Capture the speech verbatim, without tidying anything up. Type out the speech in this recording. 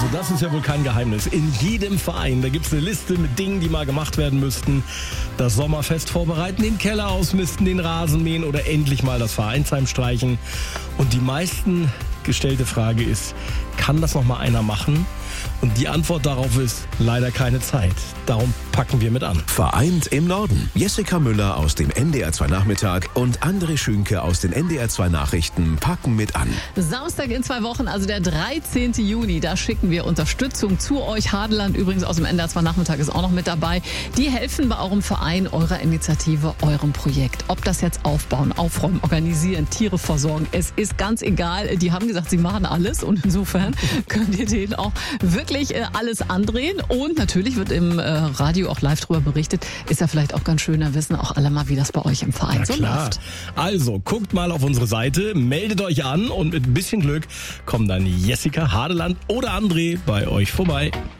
das ist ja wohl kein Geheimnis. In jedem Verein, da gibt es eine Liste mit Dingen, die mal gemacht werden müssten. Das Sommerfest vorbereiten, den Keller ausmisten, den Rasen mähen oder endlich mal das Vereinsheim streichen. Und die meisten gestellte Frage ist, kann das noch mal einer machen? Und die Antwort darauf ist leider keine Zeit. Darum packen wir mit an. Vereint im Norden. Jessica Müller aus dem N D R zwei Nachmittag und André Schünke aus den N D R zwei Nachrichten packen mit an. Samstag in zwei Wochen, also der dreizehnten Juni, da schicken wir Unterstützung zu euch. Hadeland übrigens aus dem N D R zwei Nachmittag ist auch noch mit dabei. Die helfen bei eurem Verein, eurer Initiative, eurem Projekt. Ob das jetzt aufbauen, aufräumen, organisieren, Tiere versorgen, es ist ganz egal. Die haben gesagt, sie machen alles und insofern könnt ihr denen auch wirklich äh, alles andrehen. Und natürlich wird im äh, Radio auch live drüber berichtet. Ist ja vielleicht auch ganz schön, da wissen auch alle mal, wie das bei euch im Verein Na so klar. läuft. Also, guckt mal auf unsere Seite, meldet euch an und mit ein bisschen Glück kommen dann Jessica, Hadeland oder André bei euch vorbei.